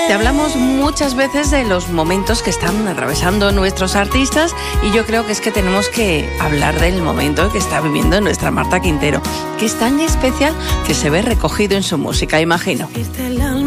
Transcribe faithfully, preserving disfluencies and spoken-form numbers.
Te hablamos muchas veces de los momentos que están atravesando nuestros artistas y yo creo que es que tenemos que hablar del momento que está viviendo nuestra Marta Quintero, que es tan especial que se ve recogido en su música, imagino.